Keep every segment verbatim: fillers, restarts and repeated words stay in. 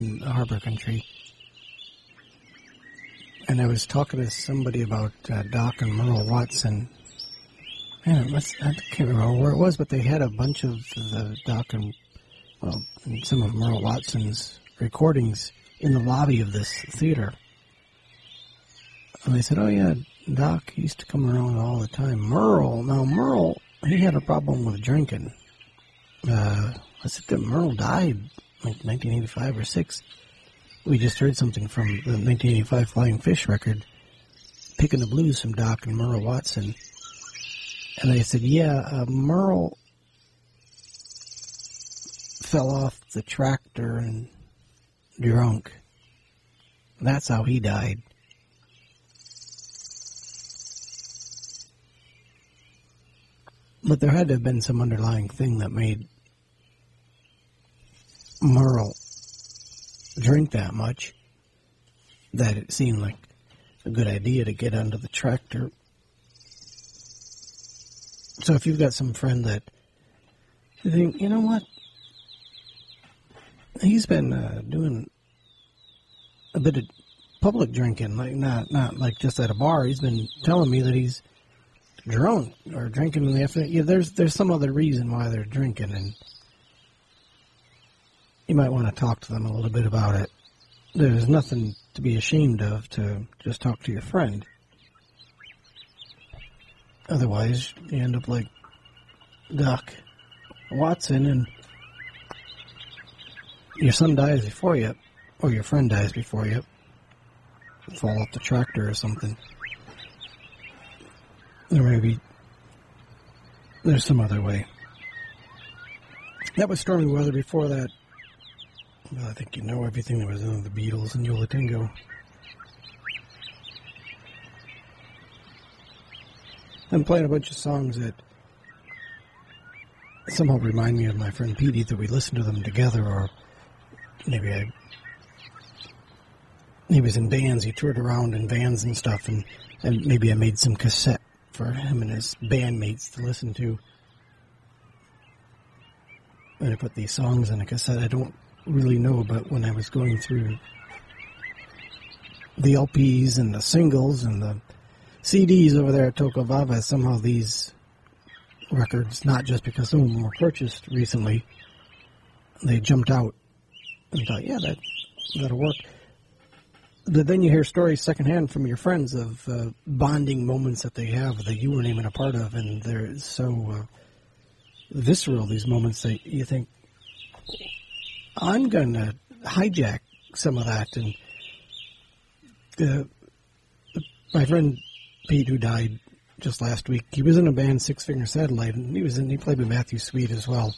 in Harbor Country. And I was talking to somebody about uh, Doc and Merle Watson. Man, it must, I can't remember where it was, but they had a bunch of the Doc and, well, and some of Merle Watson's recordings in the lobby of this theater. And they said, oh yeah, Doc used to come around all the time. Merle, now Merle, he had a problem with drinking. Uh, I said that Merle died like nineteen eighty-five or six. We just heard something from the nineteen eighty-five Flying Fish record, Picking the Blues from Doc and Merle Watson. And they said, yeah, uh, Merle fell off the tractor and drunk. That's how he died. But there had to have been some underlying thing that made Merle drink that much that it seemed like a good idea to get under the tractor. So if you've got some friend that you think, you know what, he's been uh, doing a bit of public drinking, like not not like just at a bar. He's been telling me that he's drunk or drinking in the afternoon. Yeah, there's there's some other reason why they're drinking, and you might want to talk to them a little bit about it. There's nothing to be ashamed of to just talk to your friend. Otherwise, you end up like Doc Watson, and your son dies before you, or your friend dies before you. Fall off the tractor or something. Or maybe there's some other way. That was stormy weather. Before that, well, I think you know everything that was in the Beatles and Yo La Tengo. I'm playing a bunch of songs that somehow remind me of my friend Pete. Either we listened to them together, or maybe I... He was in bands. He toured around in bands and stuff, and, and maybe I made some cassette for him and his bandmates to listen to. And I put these songs in a cassette. I don't really know, but when I was going through the L Ps and the singles and the C Ds over there at Tokobaba, somehow these records, not just because some of them were purchased recently, they jumped out and thought, yeah, that, that'll work. But then you hear stories secondhand from your friends of uh, bonding moments that they have that you weren't even a part of, and they're so uh, visceral, these moments, that you think, I'm going to hijack some of that. And uh, my friend Pete, who died just last week, he was in a band, Six Finger Satellite, and he was in, he played with Matthew Sweet as well.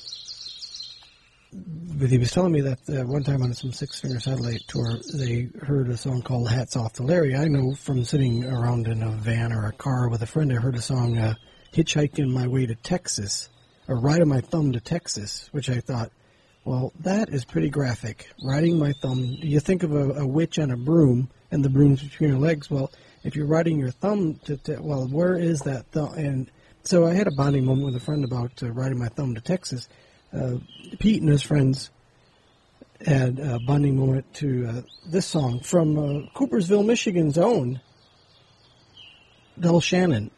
But he was telling me that uh, one time on some Six Finger Satellite tour, they heard a song called Hats Off to Larry. I know from sitting around in a van or a car with a friend, I heard a song, uh, Hitchhiking My Way to Texas, or Riding My Thumb to Texas, which I thought, well, that is pretty graphic. Riding my thumb, you think of a, a witch on a broom, and the broom's between her legs. Well, if you're riding your thumb to, to well, where is that thumb? And so I had a bonding moment with a friend about uh, riding my thumb to Texas. Uh, Pete and his friends had a bonding moment to uh, this song from uh, Coopersville, Michigan's own Del Shannon.